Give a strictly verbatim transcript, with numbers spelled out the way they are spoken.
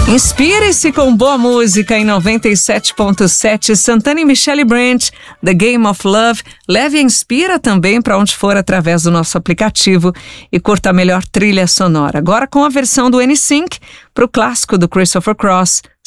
Inspire-se com boa música em noventa e sete ponto sete, Santana e Michelle Branch, The Game of Love. Leve e inspira também para onde for através do nosso aplicativo e curta a melhor trilha sonora. Agora com a versão do N Sync para o clássico do Christopher Cross,